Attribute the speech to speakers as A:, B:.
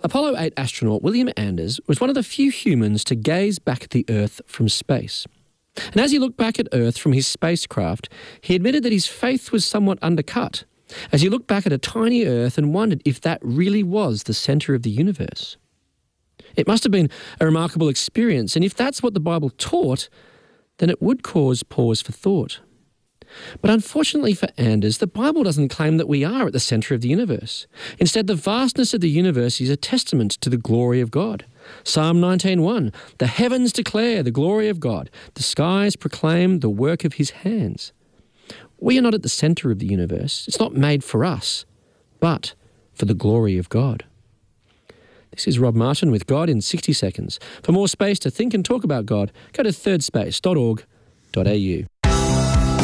A: Apollo 8 astronaut William Anders was one of the few humans to gaze back at the Earth from space. And as he looked back at Earth from his spacecraft, he admitted that his faith was somewhat undercut, as he looked back at a tiny Earth and wondered if that really was the centre of the universe. It must have been a remarkable experience, and if that's what the Bible taught, then it would cause pause for thought. But unfortunately for Anders, the Bible doesn't claim that we are at the centre of the universe. Instead, the vastness of the universe is a testament to the glory of God. Psalm 19:1, "The heavens declare the glory of God. The skies proclaim the work of his hands." We are not at the centre of the universe. It's not made for us, but for the glory of God. This is Rob Martin with God in 60 Seconds. For more space to think and talk about God, go to thirdspace.org.au.